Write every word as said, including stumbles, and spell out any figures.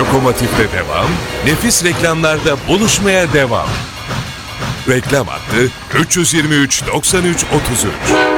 Lokomotif'te devam, nefis reklamlarda buluşmaya devam. Reklam hattı üç yüz yirmi üç doksan üç otuz üç.